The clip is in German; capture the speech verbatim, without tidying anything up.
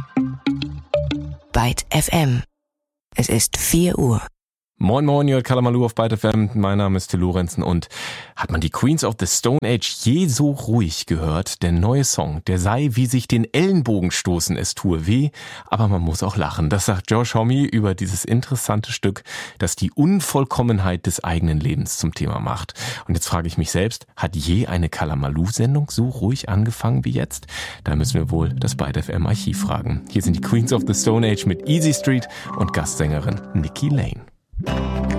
Byte F M. Es ist vier Uhr. Moin Moin, ihr hört Kalamaloo auf Byte F M. Mein Name ist Till Lorenzen und hat man die Queens of the Stone Age je so ruhig gehört? Der neue Song, der sei wie sich den Ellenbogen stoßen, es tue weh, aber man muss auch lachen. Das sagt Josh Homme über dieses interessante Stück, das die Unvollkommenheit des eigenen Lebens zum Thema macht. Und jetzt frage ich mich selbst, hat je eine Kalamaloo-Sendung so ruhig angefangen wie jetzt? Da müssen wir wohl das Byte F M Archiv fragen. Hier sind die Queens of the Stone Age mit Easy Street und Gastsängerin Nikki Lane.